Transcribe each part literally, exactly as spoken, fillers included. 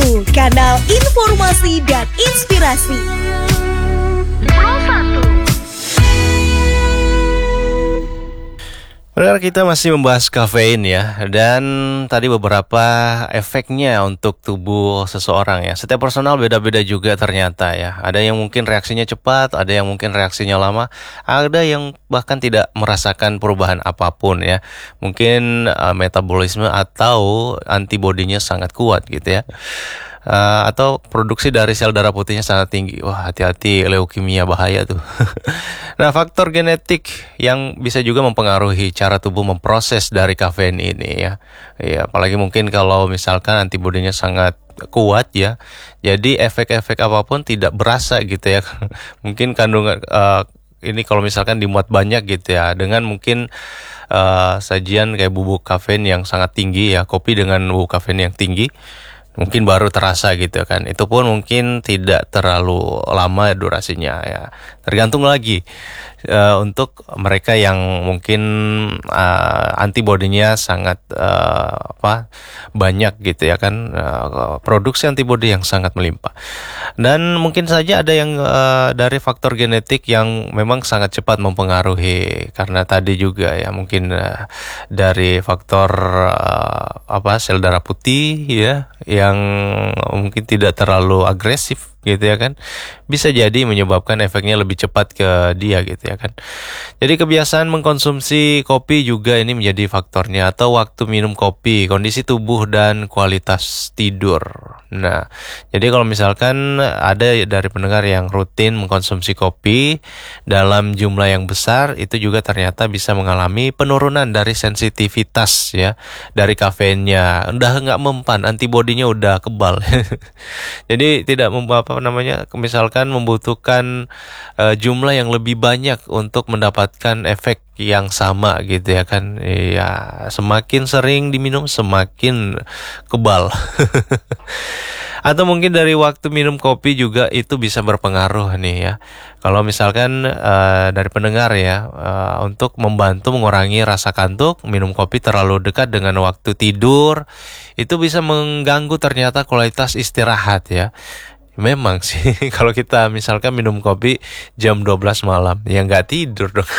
satu, kanal informasi dan inspirasi. Pro satu. Pendengar, kita masih membahas kafein ya. Dan tadi beberapa efeknya untuk tubuh seseorang ya. Setiap personal beda-beda juga ternyata ya. Ada yang mungkin reaksinya cepat, ada yang mungkin reaksinya lama, ada yang bahkan tidak merasakan perubahan apapun ya. Mungkin uh, metabolisme atau antibodinya sangat kuat gitu ya. Uh, atau produksi dari sel darah putihnya sangat tinggi. Wah, hati-hati, leukemia bahaya tuh. Nah, faktor genetik yang bisa juga mempengaruhi cara tubuh memproses dari kafein ini ya. Ya, apalagi mungkin kalau misalkan antibodinya sangat kuat ya. Jadi efek-efek apapun tidak berasa gitu ya. Mungkin kandungan uh, ini kalau misalkan dimuat banyak gitu ya, dengan mungkin uh, sajian kayak bubuk kafein yang sangat tinggi ya, kopi dengan bubuk kafein yang tinggi, mungkin baru terasa gitu kan. Itu pun mungkin tidak terlalu lama durasinya ya. Tergantung lagi uh, untuk mereka yang mungkin uh, antibodinya sangat uh, apa banyak gitu ya kan, uh, produksi antibodi yang sangat melimpah. Dan mungkin saja ada yang uh, dari faktor genetik yang memang sangat cepat mempengaruhi, karena tadi juga ya mungkin uh, dari faktor uh, apa sel darah putih ya yang mungkin tidak terlalu agresif gitu ya kan, bisa jadi menyebabkan efeknya lebih cepat ke dia gitu ya kan. Jadi kebiasaan mengkonsumsi kopi juga ini menjadi faktornya, atau waktu minum kopi, kondisi tubuh dan kualitas tidur. Nah, jadi kalau misalkan ada dari pendengar yang rutin mengkonsumsi kopi dalam jumlah yang besar, itu juga ternyata bisa mengalami penurunan dari sensitivitas ya dari kafeinnya. Udah nggak mempan, antibodinya udah kebal. Jadi tidak mem- apa namanya misalkan membutuhkan uh, jumlah yang lebih banyak untuk mendapatkan efek yang sama gitu ya kan. Ya, semakin sering diminum semakin kebal. Atau mungkin dari waktu minum kopi juga itu bisa berpengaruh nih ya. Kalau misalkan uh, dari pendengar ya, uh, untuk membantu mengurangi rasa kantuk, minum kopi terlalu dekat dengan waktu tidur itu bisa mengganggu ternyata kualitas istirahat ya. Memang sih, kalau kita misalkan minum kopi jam dua belas malam, ya nggak tidur dong.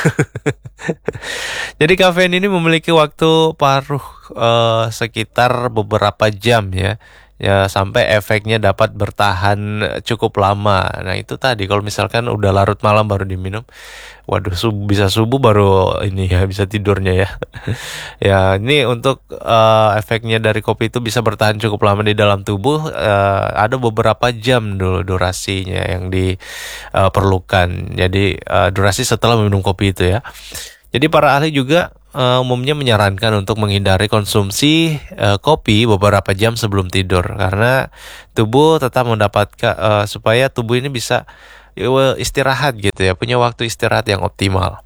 Jadi kafein ini memiliki waktu paruh uh, sekitar beberapa jam ya. Ya, sampai efeknya dapat bertahan cukup lama. Nah, itu tadi kalau misalkan udah larut malam baru diminum, waduh, sub, bisa subuh baru ini ya bisa tidurnya ya. Ya, ini untuk uh, efeknya dari kopi itu bisa bertahan cukup lama di dalam tubuh. Uh, ada beberapa jam dulu durasinya yang diperlukan. Jadi uh, durasi setelah minum kopi itu ya. Jadi para ahli juga uh, umumnya menyarankan untuk menghindari konsumsi uh, kopi beberapa jam sebelum tidur, karena tubuh tetap mendapatkan uh, supaya tubuh ini bisa uh, istirahat gitu ya, punya waktu istirahat yang optimal.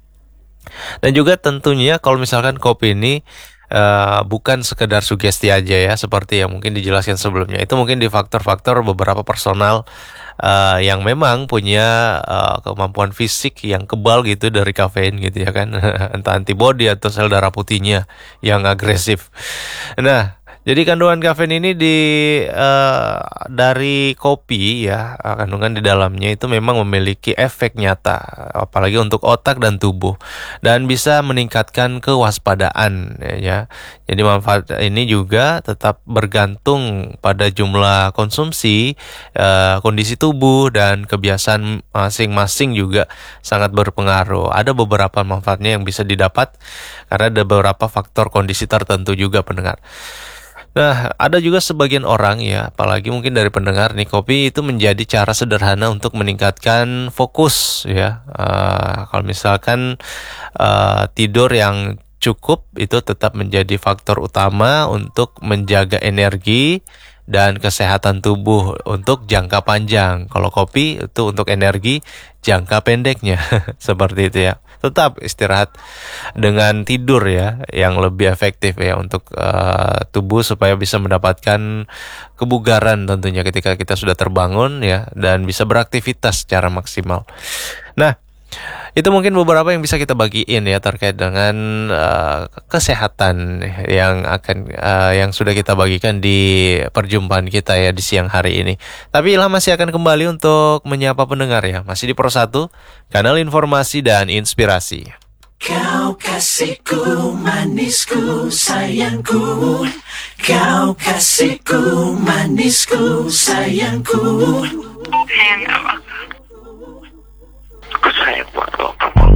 Dan juga tentunya kalau misalkan kopi ini Uh, bukan sekedar sugesti aja ya, seperti yang mungkin dijelaskan sebelumnya. Itu mungkin di faktor-faktor beberapa personal uh, yang memang punya uh, kemampuan fisik yang kebal gitu dari kafein gitu ya kan. Entah antibodi atau sel darah putihnya yang agresif. Nah, jadi kandungan kafein ini di uh, dari kopi ya, kandungan di dalamnya itu memang memiliki efek nyata, apalagi untuk otak dan tubuh, dan bisa meningkatkan kewaspadaan ya. Jadi manfaat ini juga tetap bergantung pada jumlah konsumsi, uh, kondisi tubuh dan kebiasaan masing-masing juga sangat berpengaruh. Ada beberapa manfaatnya yang bisa didapat karena ada beberapa faktor kondisi tertentu juga pendengar. Nah, ada juga sebagian orang ya, apalagi mungkin dari pendengar nih, kopi itu menjadi cara sederhana untuk meningkatkan fokus ya. Uh, kalau misalkan uh, tidur yang cukup itu tetap menjadi faktor utama untuk menjaga energi dan kesehatan tubuh untuk jangka panjang. Kalau kopi itu untuk energi jangka pendeknya. Seperti itu ya. Tetap istirahat dengan tidur ya yang lebih efektif ya untuk uh, tubuh supaya bisa mendapatkan kebugaran tentunya ketika kita sudah terbangun ya, dan bisa beraktivitas secara maksimal. Nah, Itu mungkin beberapa yang bisa kita bagiin ya terkait dengan uh, kesehatan yang akan uh, yang sudah kita bagikan di perjumpaan kita ya di siang hari ini. Tapi Ilham masih akan kembali untuk menyapa pendengar ya. Masih di Pro satu, kanal informasi dan inspirasi. Kau kasihku, manisku, sayangku. Kau kasihku, manisku, sayangku. Hang up.